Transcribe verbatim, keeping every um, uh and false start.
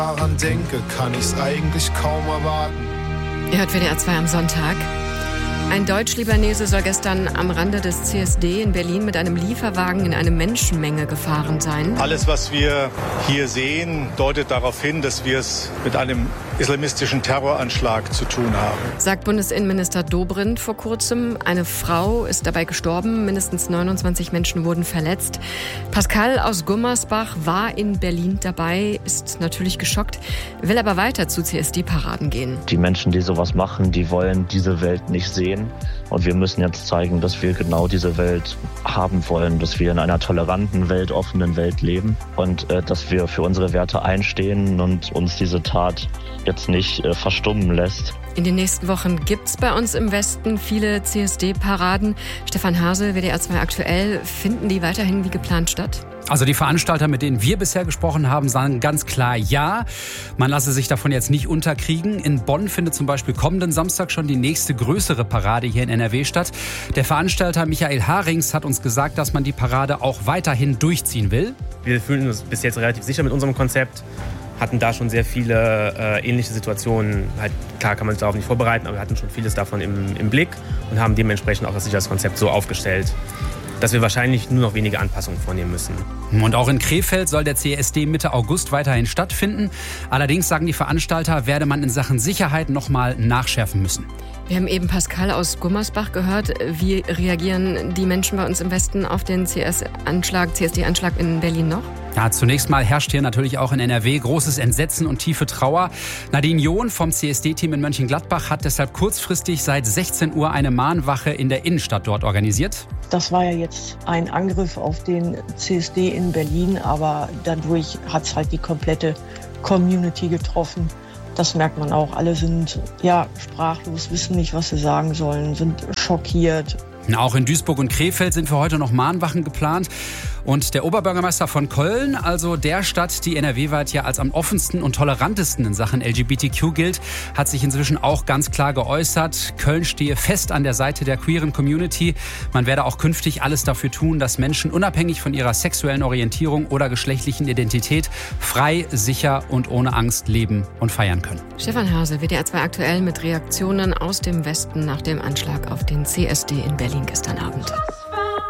daran denke, kann ich's eigentlich kaum erwarten. Ihr hört W D R zwei am Sonntag. Ein Deutsch-Libanese soll gestern am Rande des C S D in Berlin mit einem Lieferwagen in eine Menschenmenge gefahren sein. Alles, was wir hier sehen, deutet darauf hin, dass wir es mit einem islamistischen Terroranschlag zu tun haben. Sagt Bundesinnenminister Dobrindt vor kurzem. Eine Frau ist dabei gestorben, mindestens neunundzwanzig Menschen wurden verletzt. Pascal aus Gummersbach war in Berlin dabei, ist natürlich geschockt, will aber weiter zu C S D-Paraden gehen. Die Menschen, die sowas machen, die wollen diese Welt nicht sehen. Und wir müssen jetzt zeigen, dass wir genau diese Welt haben wollen, dass wir in einer toleranten, weltoffenen Welt leben und äh, dass wir für unsere Werte einstehen und uns diese Tat jetzt nicht äh, verstummen lässt. In den nächsten Wochen gibt's bei uns im Westen viele C S D-Paraden. Stefan Hase, W D R zwei aktuell, finden die weiterhin wie geplant statt? Also die Veranstalter, mit denen wir bisher gesprochen haben, sagen ganz klar ja. Man lasse sich davon jetzt nicht unterkriegen. In Bonn findet zum Beispiel kommenden Samstag schon die nächste größere Parade hier in N R W statt. Der Veranstalter Michael Harings hat uns gesagt, dass man die Parade auch weiterhin durchziehen will. Wir fühlen uns bis jetzt relativ sicher mit unserem Konzept. Hatten da schon sehr viele äh, ähnliche Situationen. Halt, klar kann man sich darauf nicht vorbereiten, aber wir hatten schon vieles davon im, im Blick und haben dementsprechend auch das Sicherheitskonzept so aufgestellt, dass wir wahrscheinlich nur noch wenige Anpassungen vornehmen müssen. Und auch in Krefeld soll der C S D Mitte August weiterhin stattfinden. Allerdings, sagen die Veranstalter, werde man in Sachen Sicherheit noch mal nachschärfen müssen. Wir haben eben Pascal aus Gummersbach gehört. Wie reagieren die Menschen bei uns im Westen auf den C S D-Anschlag, C S D-Anschlag in Berlin noch? Ja, zunächst mal herrscht hier natürlich auch in N R W großes Entsetzen und tiefe Trauer. Nadine John vom C S D-Team in Mönchengladbach hat deshalb kurzfristig seit sechzehn Uhr eine Mahnwache in der Innenstadt dort organisiert. Das war ja jetzt ein Angriff auf den C S D in Berlin, aber dadurch hat es halt die komplette Community getroffen. Das merkt man auch. Alle sind ja sprachlos, wissen nicht, was sie sagen sollen, sind schockiert. Auch in Duisburg und Krefeld sind für heute noch Mahnwachen geplant. Und der Oberbürgermeister von Köln, also der Stadt, die N R W-weit ja als am offensten und tolerantesten in Sachen L G B T Q gilt, hat sich inzwischen auch ganz klar geäußert. Köln stehe fest an der Seite der queeren Community. Man werde auch künftig alles dafür tun, dass Menschen unabhängig von ihrer sexuellen Orientierung oder geschlechtlichen Identität frei, sicher und ohne Angst leben und feiern können. Stefan Hase, W D R zwei aktuell mit Reaktionen aus dem Westen nach dem Anschlag auf den C S D in Berlin gestern Abend.